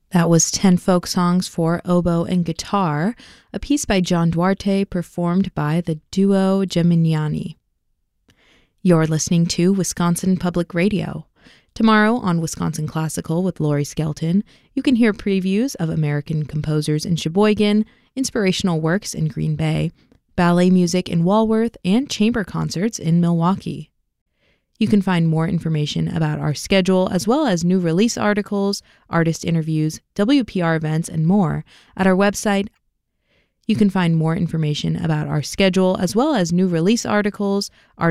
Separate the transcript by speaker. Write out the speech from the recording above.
Speaker 1: That was 10 folk songs for oboe and guitar, a piece by John Duarte performed by the Duo Geminiani. You're listening to Wisconsin Public Radio. Tomorrow on Wisconsin Classical with Lori Skelton, you can hear previews of American composers in Sheboygan, inspirational works in Green Bay, ballet music in Walworth, and chamber concerts in Milwaukee. You can find more information about our schedule, as well as new release articles, artist interviews, WPR events, and more at our website. You can find more information about our schedule, as well as new release articles,